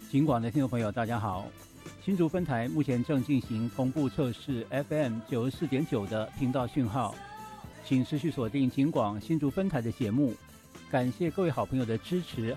警广的听众朋友，大家好。新竹分台目前正进行同步测试 FM 94.9的频道讯号，请持续锁定警广新竹分台的节目。感谢各位好朋友的支持